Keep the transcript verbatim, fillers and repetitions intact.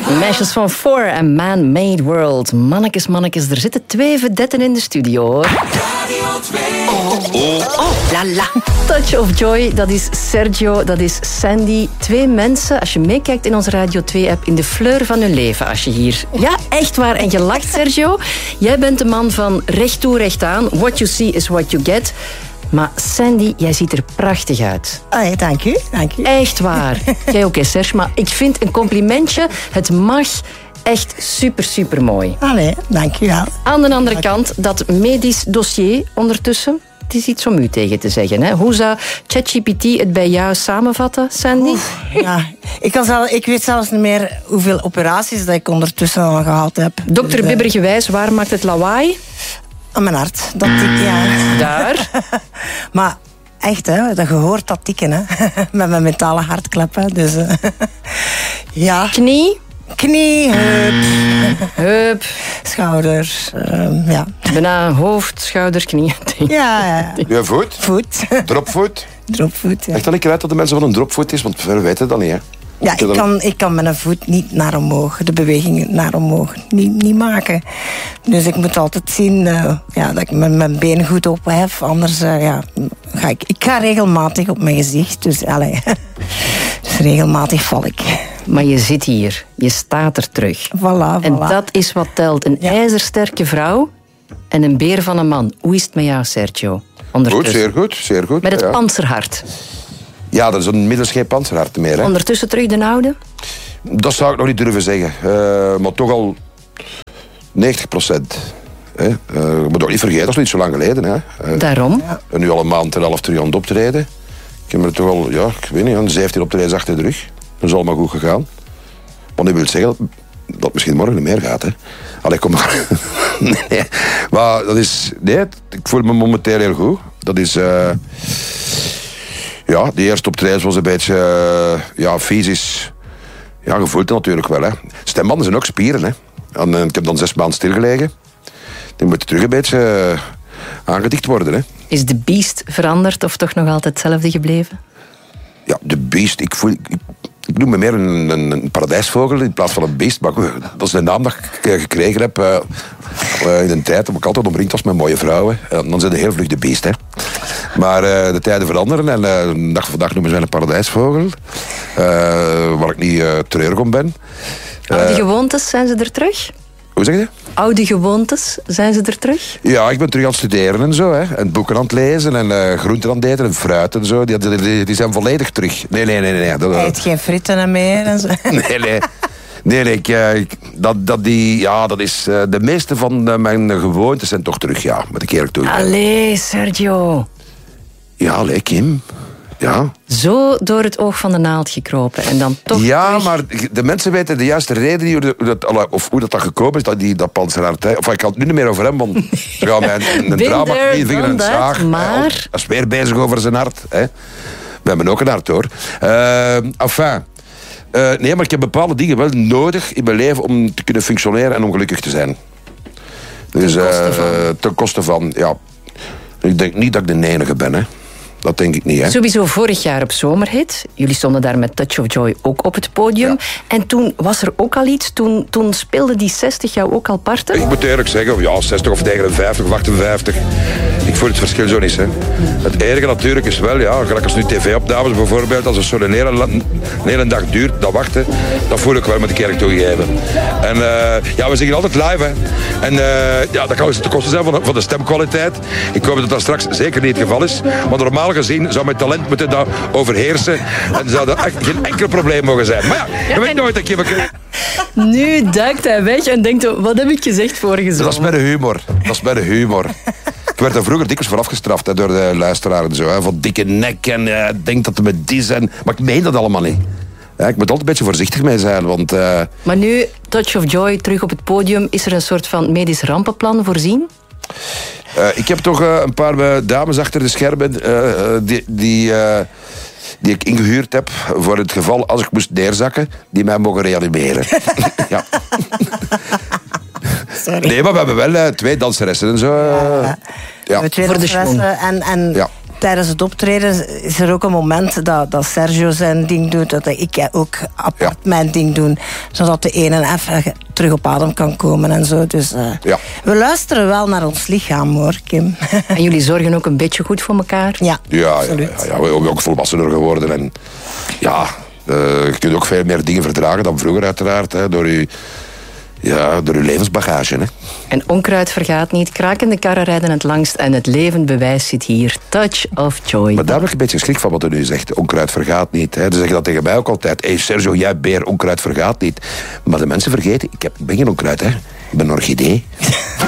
Meisjes van Four en Man-Made World. Mannekes, mannekes, er zitten twee vedetten in de studio, hoor. Oh, oh, oh, la la. Touch of Joy, dat is Sergio, dat is Sandy. Twee mensen, als je meekijkt in onze Radio twee-app, in de fleur van hun leven. Als je hier... Ja, echt waar. En je lacht, Sergio. Jij bent de man van recht toe, recht aan. What you see is what you get. Maar Sandy, jij ziet er prachtig uit. Oh, dank u, dank u. Echt waar. Jij ook, hè, Serge. Maar ik vind een complimentje, het mag echt super, super mooi. Allee, dank u wel. Aan de andere kant, dat medisch dossier ondertussen. Het is iets om u tegen te zeggen. Hè? Hoe zou ChatGPT het bij jou samenvatten, Sandy? Oef, ja, ik, kan zelf, ik weet zelfs niet meer hoeveel operaties dat ik ondertussen al gehad heb. Dokter Dus, Bibbergewijs, waar maakt het lawaai? aan mijn hart. Dat tik, ja. Daar. Maar echt, hè, dat je hoort dat tikken, hè. Met mijn metalen hartkleppen. Dus, uh, ja. Knie? Knie, heup. Heup. Schouders, uh, ja. Bijna hoofd, schouder, knie. Ja, ja. Je voet? Voet. Dropvoet? Dropvoet, ja. Echt dat ik eruit dat de mensen van een dropvoet is? Want we weten dat niet, hè. Ja, ik kan, ik kan mijn voet niet naar omhoog, de beweging naar omhoog, niet, niet maken. Dus ik moet altijd zien uh, ja, dat ik mijn, mijn been goed ophef. Anders uh, ja, ga ik... Ik ga regelmatig op mijn gezicht, dus, allez, dus regelmatig val ik. Maar je zit hier, je staat er terug. Voilà, voilà. En dat is wat telt. Een ja. ijzersterke vrouw en een beer van een man. Hoe is het met jou, Sergio? Goed, zeer goed, zeer goed. Met het ja. panzerhart. Ja, dat is inmiddels geen panzerhart meer. Hè. Ondertussen terug de oude? Dat zou ik nog niet durven zeggen. Uh, maar toch al negentig procent. Hè. Uh, je moet ook niet vergeten, dat is niet zo lang geleden. Hè. Uh, Daarom? En nu al een maand en een half terug aan het optreden. Ik heb er toch al, ja, ik weet niet, zeventien optredens achter de rug. Dat is allemaal goed gegaan. Maar dat wil zeggen dat, dat het misschien morgen niet meer gaat. Hè. Allee, kom maar. nee, maar dat is... Nee, ik voel me momenteel heel goed. Dat is... Uh, Ja, die eerste optreden was een beetje, uh, ja, fysisch, ja, je voelt het natuurlijk wel, hè. Stembanden zijn ook spieren, hè. En, uh, ik heb dan zes maanden stilgelegen. Die moeten terug een beetje uh, aangedikt worden, hè. Is de beest veranderd of toch nog altijd hetzelfde gebleven? Ja, de beest, ik voel... Ik, ik noem me meer een, een, een paradijsvogel in plaats van een beest. Maar goed, dat is de naam dat ik gekregen heb uh, uh, in een tijd dat ik altijd omringd was met mooie vrouwen. En dan zijn de heel vlug de beest, hè. Maar uh, de tijden veranderen en uh, de dag van vandaag noemen ze mij een paradijsvogel. Uh, waar ik niet uh, treurig om ben. Uh, Oude gewoontes, zijn ze er terug? Hoe zeg je? Oude gewoontes, zijn ze er terug? Ja, ik ben terug aan het studeren en zo. Hè. En boeken aan het lezen en uh, groenten aan het eten en fruit en zo. Die, die, die, die zijn volledig terug. Nee, nee, nee. nee. Dat, Hij eet geen fritten meer en zo. Nee, nee. Nee, nee, ik, ik, dat, dat, die, ja, dat is... Uh, de meeste van uh, mijn gewoontes zijn toch terug, ja. Moet ik eerlijk toegeven. Allee, Sergio. Ja, allee, Kim. Ja. Zo door het oog van de naald gekropen en dan toch Ja, terug. Maar de mensen weten de juiste reden niet, hoe dat, of hoe dat, dat gekomen is, dat, die, dat panzerhart. Of ik kan het nu niet meer over hem, want ze gaan mij een, een drama niet vinger en een zaag. Maar... Hij is weer bezig over zijn hart. Hè. We hebben ook een hart, hoor. Uh, enfin... Uh, nee, maar ik heb bepaalde dingen wel nodig in mijn leven om te kunnen functioneren en om gelukkig te zijn. Dus, ten koste van? Uh, ten koste van, ja. Ik denk niet dat ik de enige ben, hè. Dat denk ik niet, hè. Sowieso vorig jaar op Zomerhit. Jullie stonden daar met Touch of Joy ook op het podium. Ja. En toen was er ook al iets. Toen, toen speelde die zestig jou ook al parten? Ik moet eerlijk zeggen, ja, zestig of negenenvijftig of achtenvijftig. Ik voel het verschil zo niet, hè. Het enige natuurlijk is wel, ja, gelijk als nu tv-opnames bijvoorbeeld, als het zo'n hele, een hele dag duurt, dat wachten, dat voel ik wel, moet ik eerlijk toegeven. En uh, ja, we zingen altijd live, hè. En uh, ja, dat kan eens ten koste zijn van de, van de stemkwaliteit. Ik hoop dat dat straks zeker niet het geval is. Maar normaal gezien zou mijn talent moeten dat overheersen. En zou dat echt geen enkel probleem mogen zijn. Maar ja, je weet nooit dat je... Nu duikt hij weg en denkt, wat heb ik gezegd vorige zomer? Dat is bij de humor. Dat is bij de humor. Ik werd er vroeger dikwijls voor afgestraft, hè, door de luisteraar en zo. Hè, van dikke nek en uh, denk dat het met die zijn. Maar ik meen dat allemaal niet. Ja, ik moet altijd een beetje voorzichtig mee zijn, want... Uh... Maar nu, Touch of Joy, terug op het podium. Is er een soort van medisch rampenplan voorzien? Uh, ik heb toch uh, een paar uh, dames achter de schermen uh, die, die, uh, die ik ingehuurd heb voor het geval als ik moest neerzakken, die mij mogen reanimeren. Ja. Sorry. Nee, maar we hebben wel uh, twee danseressen en zo. Uh, ja. Ja. We twee voor de danseressen en, en ja. tijdens het optreden is er ook een moment dat, dat Sergio zijn ding doet, dat ik ook apart ja. mijn ding doe, zodat de ene even terug op adem kan komen en zo. Dus uh, ja. we luisteren wel naar ons lichaam, hoor, Kim. En jullie zorgen ook een beetje goed voor elkaar? Ja, ja, absoluut. Ja, ja, we zijn ook volwassener geworden en ja, uh, je kunt ook veel meer dingen verdragen dan vroeger uiteraard, hè, door je Ja, door uw levensbagage. Hè. En onkruid vergaat niet. Krakende karren rijden het langst en het levend bewijs zit hier. Touch of joy. Maar daar heb ik een beetje schrik van wat u nu zegt. Onkruid vergaat niet. Hè. Ze zeggen dat tegen mij ook altijd. Hé hey Sergio, jij beer, onkruid vergaat niet. Maar de mensen vergeten, ik, heb, ik ben geen onkruid. Hè. Ik ben een orchidee.